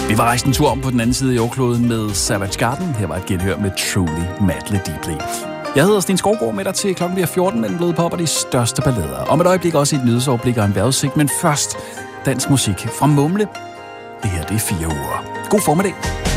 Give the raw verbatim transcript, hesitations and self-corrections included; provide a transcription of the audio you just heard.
Vi var rejst en tur om på den anden side af jordkloden med Savage Garden. Her var et genhør med Truly Madly Deeply. Jeg hedder Sten Skovgaard, med dig til klokken bliver fjorten, med den bløde pop og de største ballader. Om et øjeblik også et nyhedsoverblik og en vejrudsigt, men først dansk musik fra Mumle. Det her, det er fire uger. God formiddag.